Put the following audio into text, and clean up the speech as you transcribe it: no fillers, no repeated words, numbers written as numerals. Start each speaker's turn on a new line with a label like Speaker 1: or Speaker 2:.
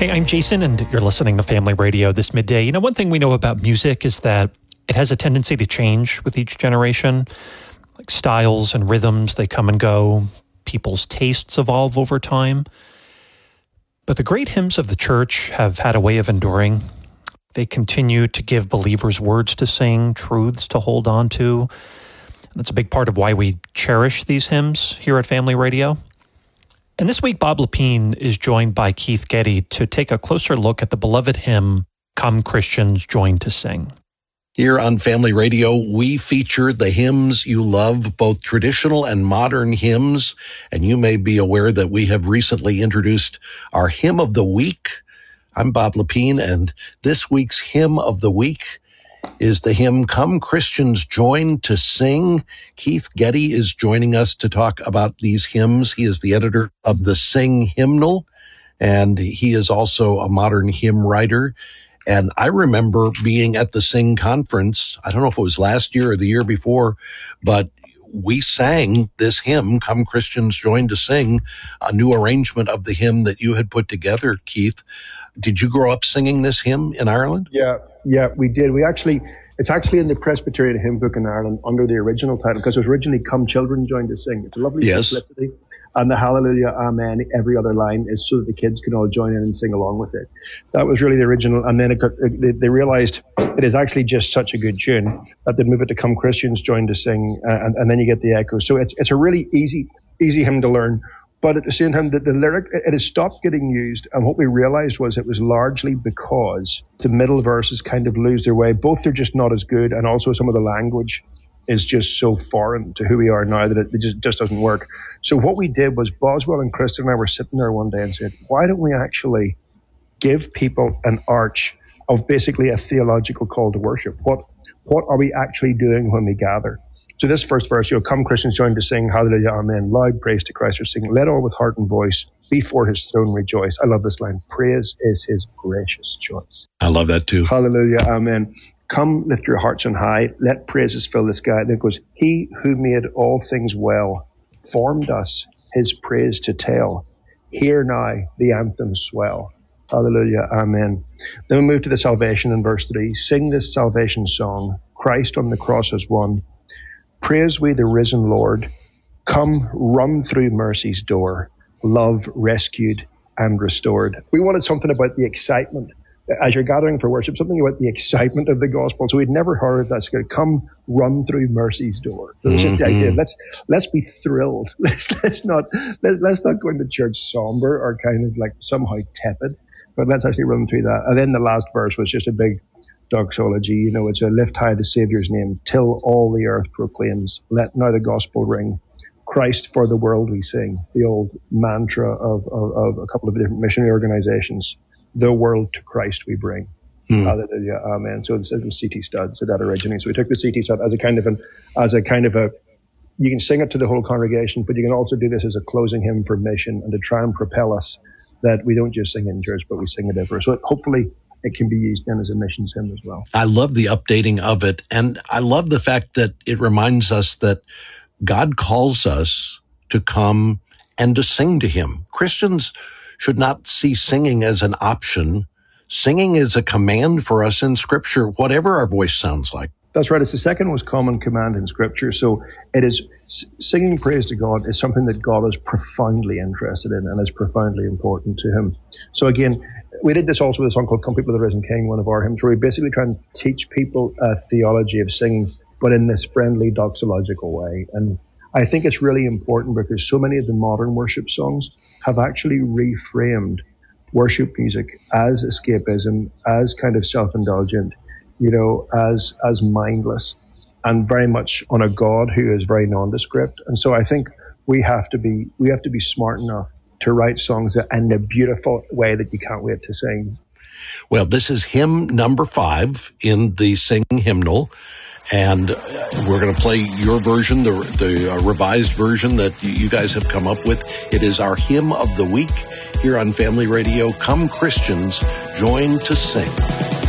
Speaker 1: Hey, I'm Jason, and you're listening to Family Radio this midday. You know, one thing we know about music is that it has a tendency to change with each generation. Like styles and rhythms, they come and go. People's tastes evolve over time. But the great hymns of the church have had a way of enduring. They continue to give believers words to sing, truths to hold on to. And that's a big part of why we cherish these hymns here at Family Radio. And this week, Bob Lepine is joined by Keith Getty to take a closer look at the beloved hymn, Come Christians Join to Sing.
Speaker 2: Here on Family Radio, we feature the hymns you love, both traditional and modern hymns. And you may be aware that we have recently introduced our Hymn of the Week. I'm Bob Lepine, and this week's Hymn of the Week is the hymn, Come Christians Join to Sing. Keith Getty is joining us to talk about these hymns. He is the editor of the Sing Hymnal, and he is also a modern hymn writer. And I remember being at the Sing conference, I don't know if it was last year or the year before, but we sang this hymn, Come Christians Join to Sing, a new arrangement of the hymn that you had put together, Keith. Did you grow up singing this hymn in Ireland?
Speaker 3: Yeah, we did. It's actually in the Presbyterian Hymn Book in Ireland under the original title, because it was originally Come Children Join to Sing. It's a lovely simplicity. And the Hallelujah, Amen, every other line is so that the kids can all join in and sing along with it. That was really the original. And then they realized it is actually just such a good tune that they'd move it to Come Christians Join to Sing, and then you get the echo. So it's a really easy hymn to learn. But at the same time, the lyric, it has stopped getting used. And what we realized was it was largely because the middle verses kind of lose their way. Both they're just not as good, and also some of the language is just so foreign to who we are now that it just doesn't work. So what we did was Boswell and Kristen and I were sitting there one day and said, why don't we actually give people an arch of basically a theological call to worship? What are we actually doing when we gather? So this first verse, come Christians join to sing, hallelujah, amen, loud praise to Christ or sing, let all with heart and voice before his throne rejoice. I love this line, praise is his gracious choice.
Speaker 2: I love that too.
Speaker 3: Hallelujah, amen. Come, lift your hearts on high, let praises fill the sky. And it goes, he who made all things well, formed us his praise to tell. Hear now the anthem swell. Hallelujah, amen. Then we move to the salvation in verse 3. Sing this salvation song, Christ on the cross has won. Praise we the risen Lord. Come, run through mercy's door. Love rescued and restored. We wanted something about the excitement. As you're gathering for worship, something about the excitement of the gospel. So we'd never heard of that. So come, run through mercy's door. So it's just the idea. Let's be thrilled. Let's not go into church somber or kind of like somehow tepid, but let's actually run through that. And then the last verse was just a big doxology. It's a lift high the Savior's name till all the earth proclaims. Let now the gospel ring. Christ for the world we sing. The old mantra of a couple of different missionary organizations. The world to Christ we bring. Hallelujah, amen. So this is C.T. Studd, so that originated. So we took the C.T. Studd as a kind of a, you can sing it to the whole congregation, but you can also do this as a closing hymn for mission and to try and propel us that we don't just sing in church, but we sing it everywhere. So hopefully it can be used then as a missions hymn as well.
Speaker 2: I love the updating of it. And I love the fact that it reminds us that God calls us to come and to sing to him. Christians should not see singing as an option. Singing is a command for us in Scripture, whatever our voice sounds like.
Speaker 3: That's right. It's the second most common command in Scripture. So it is singing praise to God is something that God is profoundly interested in and is profoundly important to him. So again, we did this also with a song called Come People of the Risen King, one of our hymns, where we basically try and teach people a theology of singing, but in this friendly doxological way. And I think it's really important because so many of the modern worship songs have actually reframed worship music as escapism, as kind of self-indulgent, as mindless, and very much on a God who is very nondescript. And so I think we have to be smart enough to write songs in a beautiful way that you can't wait to sing.
Speaker 2: Well, this is hymn number 5 in the Sing Hymnal. And we're going to play your version, the revised version that you guys have come up with. It is our hymn of the week here on Family Radio. Come Christians, join to sing.